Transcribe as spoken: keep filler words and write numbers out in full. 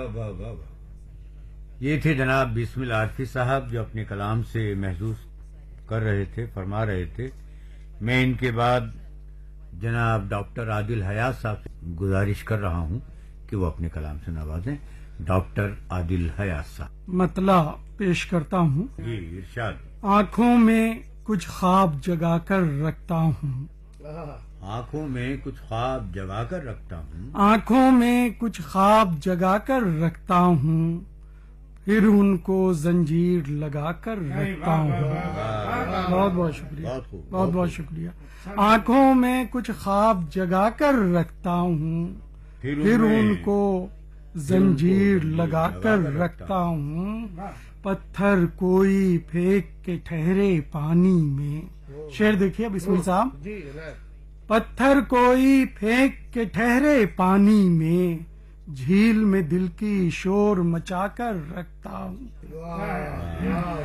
واہ واہ واہ واہ. یہ تھے جناب بسمل عارفی صاحب جو اپنے کلام سے محظوظ کر رہے تھے، فرما رہے تھے. میں ان کے بعد جناب ڈاکٹر عادل حیات صاحب سے گزارش کر رہا ہوں کہ وہ اپنے کلام سے نوازیں. ڈاکٹر عادل حیات صاحب. مطلع پیش کرتا ہوں. جی ارشاد. آنکھوں میں کچھ خواب جگا کر رکھتا ہوں. آنکھوں میں کچھ خواب جگا کر رکھتا ہوں. آنکھوں میں کچھ خواب جگا کر رکھتا ہوں، پھر ان کو زنجیر لگا کر رکھتا ہوں. بہت بہت شکریہ. بہت خوب، بہت بہت شکریہ. آنکھوں میں کچھ خواب جگا کر رکھتا ہوں، پھر ان کو زنجیر لگا کر رکھتا ہوں. پتھر کوئی پھینک کے ٹھہرے پانی میں. شعر دیکھیے بسم صاحب. پتھر کوئی پھینک کے ٹھہرے پانی میں، جھیل میں دل کی شور مچا کر رکھتا ہوں.